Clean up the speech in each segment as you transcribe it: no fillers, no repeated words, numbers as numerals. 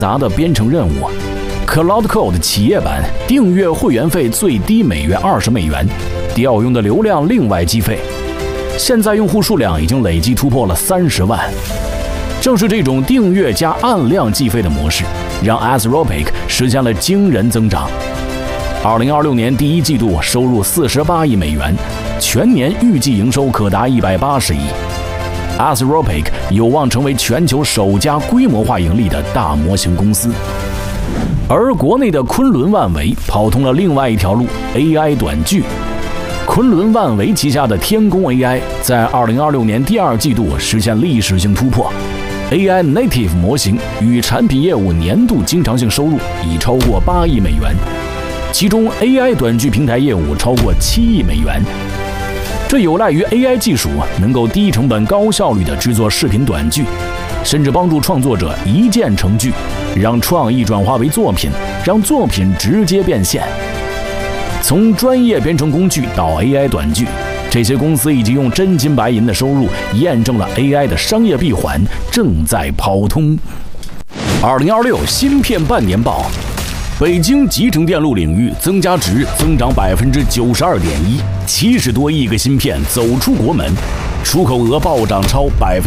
杂的编程任务。Cloud Code 企业版订阅会员费最低每月$20，调用的流量另外计费。现在用户数量已经累计突破了30万。正是这种订阅加按量计费的模式，让 Anthropic 实现了惊人增长。2026年第一季度收入48亿美元，全年预计营收可达180亿。Anthropic 有望成为全球首家规模化盈利的大模型公司。而国内的昆仑万维跑通了另外一条路 ，AI 短剧。昆仑万维旗下的天宫 AI 在2026年第二季度实现历史性突破 ，AI Native 模型与产品业务年度经常性收入已超过8亿美元，其中 AI 短剧平台业务超过7亿美元。这有赖于 AI 技术能够低成本高效率地制作视频短剧，甚至帮助创作者一键成剧，让创意转化为作品，让作品直接变现。从专业编程工具到 AI 短剧，这些公司以及用真金白银的收入，验证了 AI 的商业闭环正在跑通。2026芯片半年报，北京集成电路领域增加值增长92.1%，70多亿个芯片走出国门，出口额暴涨超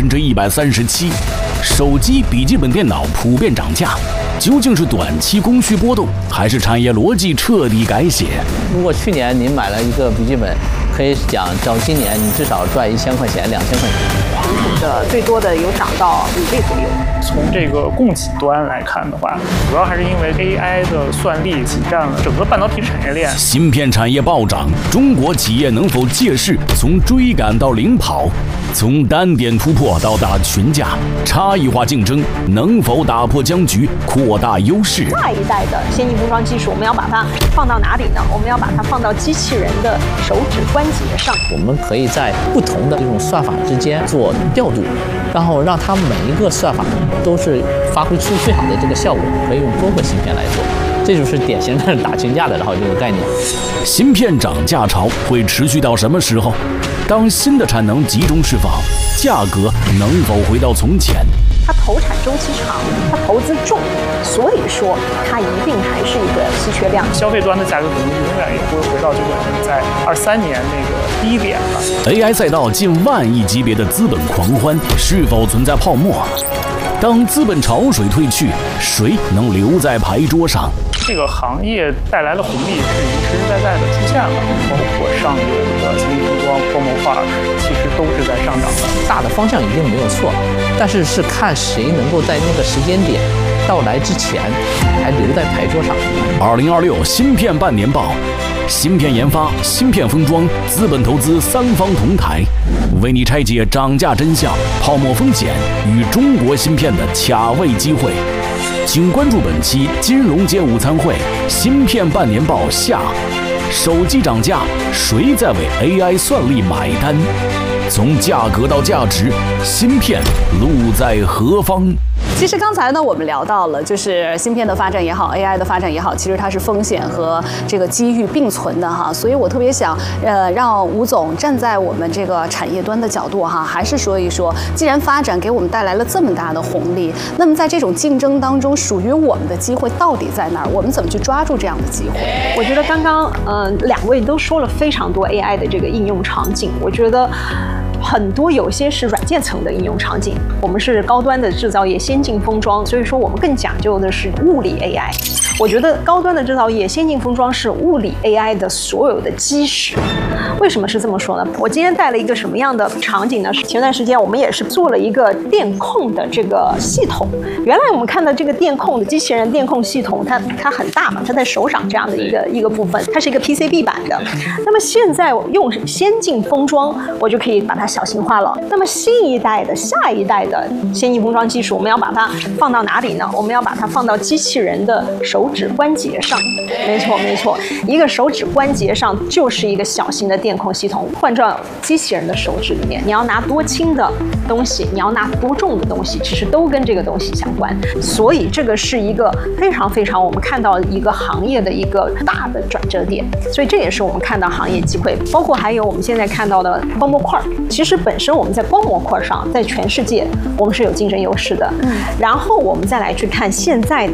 137%。手机、笔记本电脑普遍涨价，究竟是短期供需波动，还是产业逻辑彻底改写？ 如果去年您买了一个笔记本，可以讲到今年你至少赚1000块钱、2000块钱。 同比的最多的有涨到5倍左右。 从这个供给端来看的话，主要还是因为 AI 的算力挤占了整个半导体产业链。 芯片产业暴涨，中国企业能否借势从追赶到领跑？从单点突破到打群架，差异化竞争能否打破僵局，扩大优势？ 下一代的先进封装技术，我们要把它放到哪里呢？我们要把它放到机器人的手指关节上。 我们可以在不同的这种算法之间做调度，然后让它每一个算法都是发挥出最好的这个效果，可以用多个芯片来做。这就是典型的打群架的这个概念。 芯片涨价潮会持续到什么时候？当新的产能集中释放，价格能否回到从前？ 它投产周期长，它投资重，所以说它一定还是一个稀缺量。 消费端的价格可能永远也不会回到这个在23年那个低点了。 AI 赛道近万亿级别的资本狂欢，是否存在泡沫？当资本潮水退去，谁能留在牌桌上？ 这个行业带来的红利是实实在在的出现了，包括上游的先进封装、光模块，其实都是在上涨的。 大的方向一定没有错，但是看谁能够在那个时间点到来之前还留在牌桌上。 2026芯片半年报，芯片研发、芯片封装、资本投资三方同台，为你拆解涨价真相、泡沫风险与中国芯片的卡位机会。请关注本期金融街午餐会芯片半年报下，手机涨价，谁在为 AI 算力买单？从价格到价值，芯片路在何方？ 其实刚才呢，我们聊到了，就是芯片的发展也好 ，AI 的发展也好，其实它是风险和这个机遇并存的哈。所以我特别想，让吴总站在我们这个产业端的角度哈，还是说一说，既然发展给我们带来了这么大的红利，那么在这种竞争当中，属于我们的机会到底在哪儿？我们怎么去抓住这样的机会？ 我觉得刚刚两位都说了非常多 AI 的这个应用场景，我觉得很多有些是软件层的应用场景，我们是高端的制造业、先进封装，所以说我们更讲究的是物理 AI。我觉得高端的制造业、先进封装是物理 AI 的所有的基石。为什么是这么说呢？我今天带了一个什么样的场景呢？前段时间我们也是做了一个电控的这个系统。原来我们看到这个电控的机器人电控系统，它很大嘛，它在手掌这样的一个部分，它是一个 PCB 版的。那么现在用先进封装，我就可以把它小型化了。那么新一代的、下一代的先进封装技术，我们要把它放到哪里呢？我们要把它放到机器人的手指关节上。没错，没错，一个手指关节上就是一个小型的电控系统，换到机器人的手指里面。你要拿多轻的东西，你要拿多重的东西，其实都跟这个东西相关。所以这个是一个非常非常我们看到一个行业的一个大的转折点。所以这也是我们看到行业机会，包括还有我们现在看到的光模块。其实本身我们在光模块上，在全世界我们是有竞争优势的。然后我们再来去看现在的